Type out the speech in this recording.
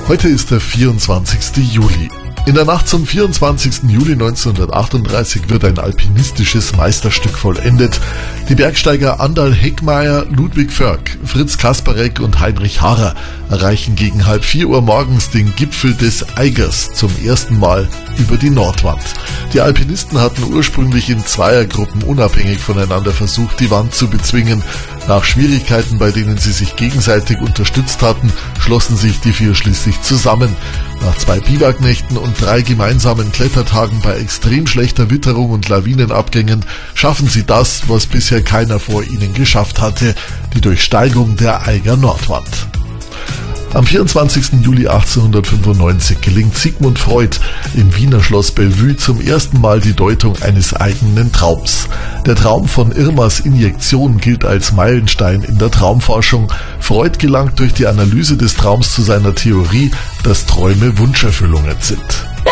Heute ist der 24. Juli. In der Nacht zum 24. Juli 1938 wird ein alpinistisches Meisterstück vollendet. Die Bergsteiger Anderl Heckmair, Ludwig Förk, Fritz Kasparek und Heinrich Harrer erreichen gegen 3:30 morgens den Gipfel des Eigers zum ersten Mal über die Nordwand. Die Alpinisten hatten ursprünglich in Zweiergruppen unabhängig voneinander versucht, die Wand zu bezwingen. Nach Schwierigkeiten, bei denen sie sich gegenseitig unterstützt hatten, schlossen sich die vier schließlich zusammen. Nach 2 Biwaknächten und 3 gemeinsamen Klettertagen bei extrem schlechter Witterung und Lawinenabgängen schaffen sie das, was bisher keiner vor ihnen geschafft hatte, die Durchsteigung der Eiger Nordwand. Am 24. Juli 1895 gelingt Sigmund Freud im Wiener Schloss Bellevue zum ersten Mal die Deutung eines eigenen Traums. Der Traum von Irmas Injektion gilt als Meilenstein in der Traumforschung. Freud gelangt durch die Analyse des Traums zu seiner Theorie, dass Träume Wunscherfüllungen sind.